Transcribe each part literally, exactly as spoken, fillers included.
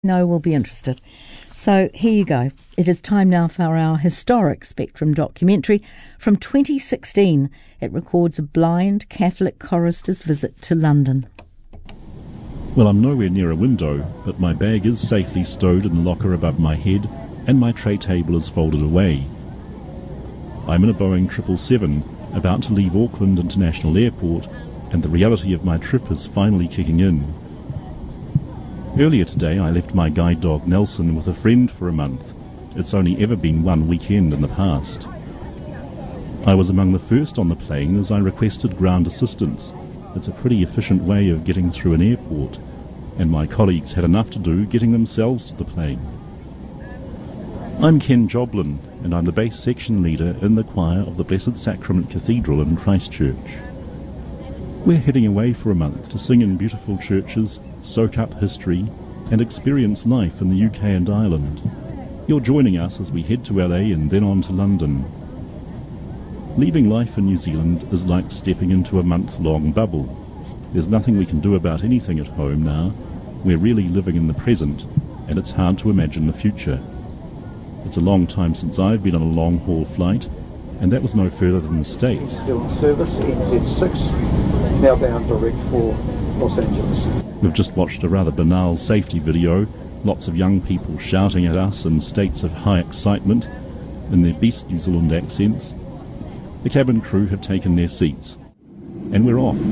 know will be interested. So here you go. It is time now for our historic Spectrum documentary. From twenty sixteen, it records a blind Catholic chorister's visit to London. Well, I'm nowhere near a window, but my bag is safely stowed in the locker above my head, and my tray table is folded away. I'm in a Boeing triple seven, about to leave Auckland International Airport, and the reality of my trip is finally kicking in. Earlier today I left my guide dog Nelson with a friend for a month. It's only ever been one weekend in the past. I was among the first on the plane as I requested ground assistance. It's a pretty efficient way of getting through an airport, and my colleagues had enough to do getting themselves to the plane. I'm Ken Joblin, and I'm the bass section leader in the choir of the Blessed Sacrament Cathedral in Christchurch. We're heading away for a month to sing in beautiful churches, soak up history, and experience life in the U K and Ireland. You're joining us as we head to L A and then on to London. Leaving life in New Zealand is like stepping into a month-long bubble. There's nothing we can do about anything at home now. We're really living in the present, and it's hard to imagine the future. It's a long time since I've been on a long-haul flight, and that was no further than the States. Still in service, N Z six, now bound direct for Los Angeles. We've just watched a rather banal safety video, lots of young people shouting at us in states of high excitement in their best New Zealand accents. The cabin crew have taken their seats, and we're off.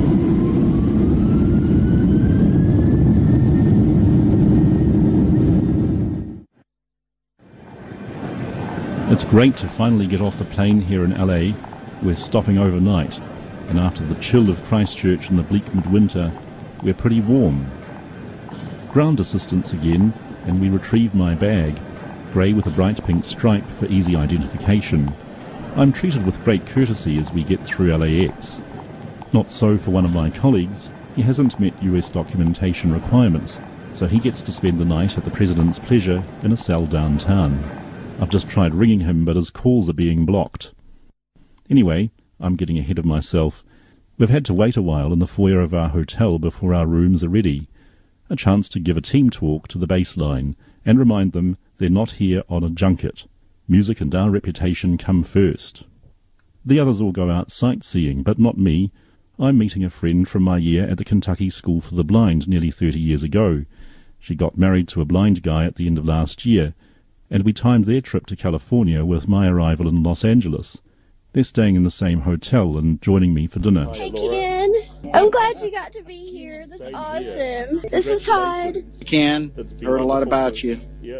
It's great to finally get off the plane here in L A. We're stopping overnight, and after the chill of Christchurch in the bleak midwinter, we're pretty warm. Ground assistance again, and we retrieve my bag, grey with a bright pink stripe for easy identification. I'm treated with great courtesy as we get through L A X. Not so for one of my colleagues. He hasn't met U S documentation requirements, so he gets to spend the night at the President's pleasure in a cell downtown. I've just tried ringing him, but his calls are being blocked. Anyway, I'm getting ahead of myself. We've had to wait a while in the foyer of our hotel before our rooms are ready. A chance to give a team talk to the baseline and remind them they're not here on a junket. Music and our reputation come first. The others all go out sightseeing, but not me. I'm meeting a friend from my year at the Kentucky School for the Blind nearly thirty years ago. She got married to a blind guy at the end of last year, and we timed their trip to California with my arrival in Los Angeles. They're staying in the same hotel and joining me for dinner. Hey Ken, I'm glad you got to be here. That's awesome. This is Todd. Ken, heard a lot about you.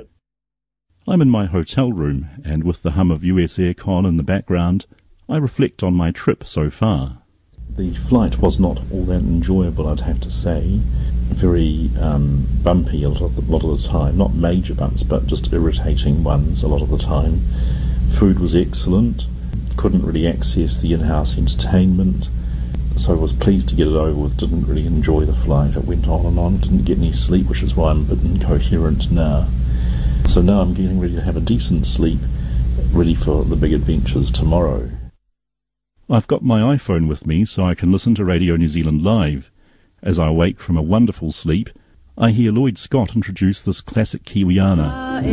I'm in my hotel room, and with the hum of U S aircon in the background, I reflect on my trip so far. The flight was not all that enjoyable, I'd have to say. Very um, bumpy a lot of, the, lot of the time. Not major bumps, but just irritating ones a lot of the time. Food was excellent. Couldn't really access the in-house entertainment, so I was pleased to get it over with. Didn't really enjoy the flight. It went on and on. Didn't get any sleep, which is why I'm a bit incoherent now. So now I'm getting ready to have a decent sleep, ready for the big adventures tomorrow. I've got my iPhone with me so I can listen to Radio New Zealand live. As I wake from a wonderful sleep, I hear Lloyd Scott introduce this classic Kiwiana.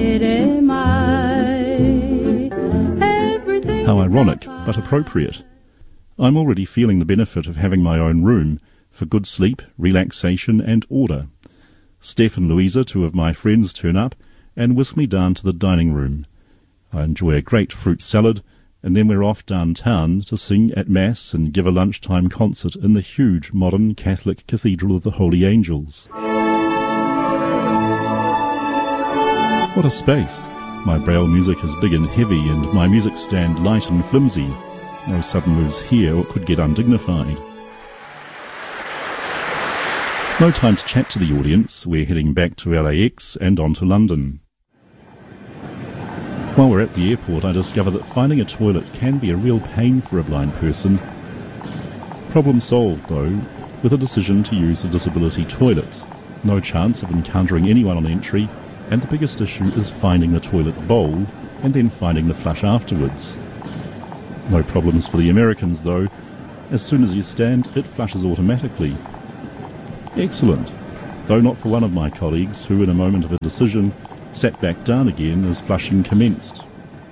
How ironic, but appropriate. I'm already feeling the benefit of having my own room for good sleep, relaxation and order. Steph and Louisa, two of my friends, turn up and whisk me down to the dining room. I enjoy a great fruit salad, and then we're off downtown to sing at Mass and give a lunchtime concert in the huge modern Catholic Cathedral of the Holy Angels. What a space! My Braille music is big and heavy, and my music stand light and flimsy. No sudden moves here, or it could get undignified. No time to chat to the audience. We're heading back to L A X and on to London. While we're at the airport, I discover that finding a toilet can be a real pain for a blind person. Problem solved, though, with a decision to use the disability toilets. No chance of encountering anyone on entry, and the biggest issue is finding the toilet bowl and then finding the flush afterwards. No problems for the Americans, though. As soon as you stand, it flushes automatically. Excellent. though not for one of my colleagues who, in a moment of indecision, sat back down again as flushing commenced.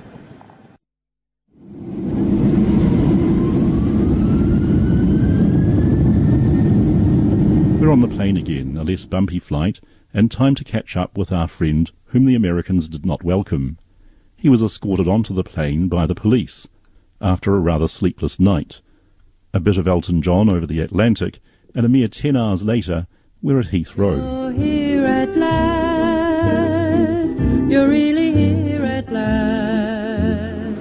We're on the plane again, a less bumpy flight, and time to catch up with our friend whom the Americans did not welcome. He was escorted onto the plane by the police, after a rather sleepless night. A bit of Elton John over the Atlantic, and a mere ten hours later, we're at Heathrow. You're here at last. You're really here at last.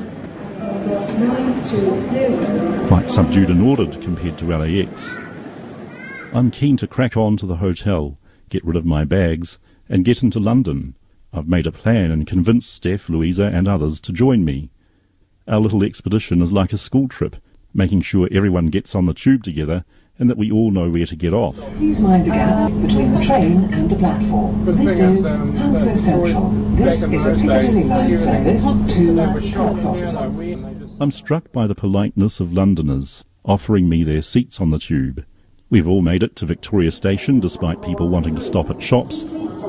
Quite subdued and ordered compared to L A X. I'm keen to crack on to the hotel, get rid of my bags, and get into London. I've made a plan and convinced Steph, Louisa, and others to join me. Our little expedition is like a school trip, making sure everyone gets on the tube together and that we all know where to get off. Please mind the gap between the train and the platform. This is Hounslow Central. This is a Piccadilly line service to Stratford. I'm struck by the politeness of Londoners, offering me their seats on the tube. We've all made it to Victoria Station despite people wanting to stop at shops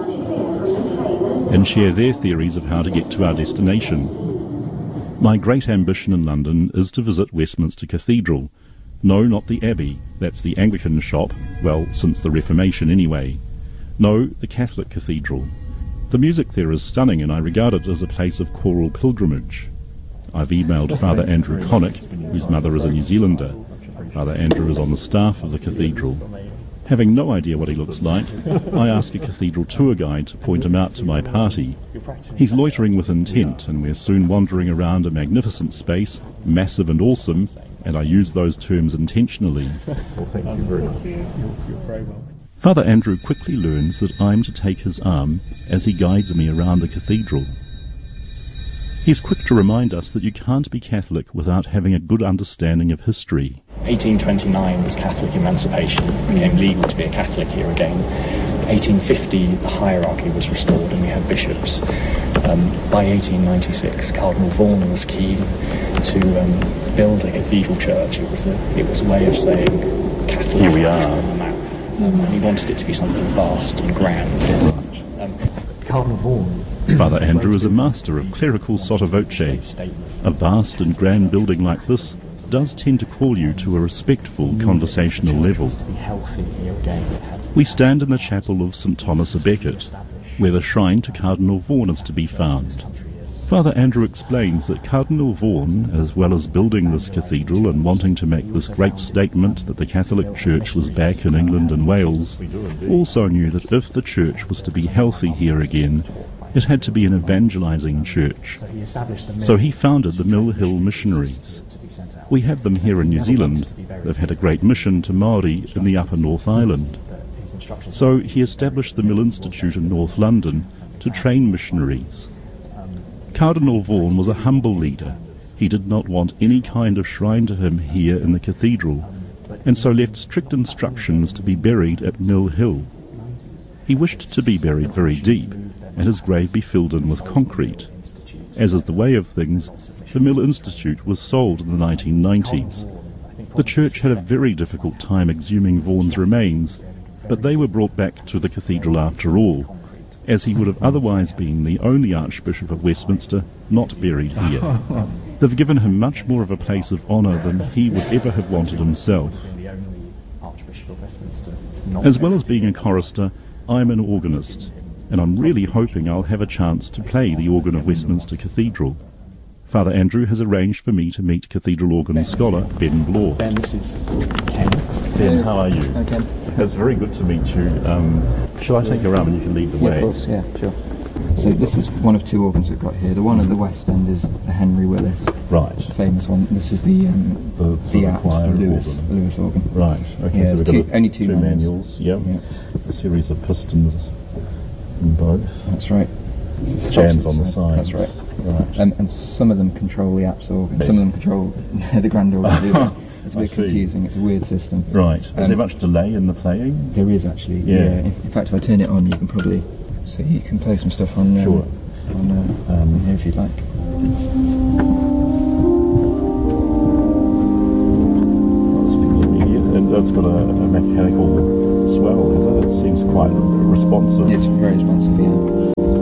and share their theories of how to get to our destination. My great ambition in London is to visit Westminster Cathedral. No, not the Abbey, that's the Anglican shop, well, since the Reformation anyway. No, the Catholic Cathedral. The music there is stunning and I regard it as a place of choral pilgrimage. I've emailed Father Andrew Connick, whose mother is a New Zealander. Father Andrew is on the staff of the cathedral. Having no idea what he looks like, I ask a cathedral tour guide to point him out to my party. He's loitering with intent, and we're soon wandering around a magnificent space, massive and awesome, and I use those terms intentionally. Well, thank you very much. You're very welcome. Father Andrew quickly learns that I'm to take his arm as he guides me around the cathedral. He's quick to remind us that you can't be Catholic without having a good understanding of history. eighteen twenty-nine was Catholic emancipation. It became legal to be a Catholic here again. eighteen fifty, the hierarchy was restored and we had bishops. Um, by eighteen ninety-six, Cardinal Vaughan was keen to um, build a cathedral church. It was a, it was a way of saying Catholics Here we are on the map. Um, and he wanted it to be something vast and grand. Um, Cardinal Vaughan. Father Andrew is a master of clerical sotto voce. A vast and grand building like this does tend to call you to a respectful conversational level. We stand in the chapel of Saint Thomas a Becket, where the shrine to Cardinal Vaughan is to be found. Father Andrew explains that Cardinal Vaughan, as well as building this cathedral and wanting to make this great statement that the Catholic Church was back in England and Wales, also knew that if the Church was to be healthy here again, it had to be an evangelizing church. So he founded the Mill Hill Missionaries. We have them here in New Zealand. They've had a great mission to Maori in the Upper North Island. So he established the Mill Institute in North London to train missionaries. Cardinal Vaughan was a humble leader. He did not want any kind of shrine to him here in the cathedral, and so left strict instructions to be buried at Mill Hill. He wished to be buried very deep, and his grave be filled in with concrete. As is the way of things, the Mill Institute was sold in the nineteen nineties. The church had a very difficult time exhuming Vaughan's remains, but they were brought back to the cathedral after all, as he would have otherwise been the only Archbishop of Westminster not buried here. They've given him much more of a place of honour than he would ever have wanted himself. As well as being a chorister, I'm an organist, and I'm really hoping I'll have a chance to play the organ of Westminster Cathedral. Father Andrew has arranged for me to meet cathedral organ scholar Ben Blore. Ben, this is Ken. Ben, how are you? Hi, Ken. It's very good to meet you. Um, shall I take your arm and you can lead the Yeah, way? of course, yeah, sure. So this is one of two organs we've got here. The one at the west end is the Henry Willis, Right. the famous one. This is the um, The, the sort of Apps, choir the Lewis, organ. Lewis organ. Right. Okay. Yeah, so it's we've two- got a, only two manuals. manuals. Yep. Yeah. A series of pistons in both. That's right. This is Jams stops on the sides. That's right. Right. Um, and some of them control the Apps organ. Some of them control the grand organ. It's a I bit see. confusing. It's a weird system. Right. Is Um, there much delay in the playing? There is actually. Yeah. Yeah. In, in fact, if I turn it on, you can probably. So you can play some stuff on. Um, Sure. On, uh, Um, on here if you'd like. And that's got a, a mechanical swell, has it? It seems quite responsive. It's very responsive, yeah.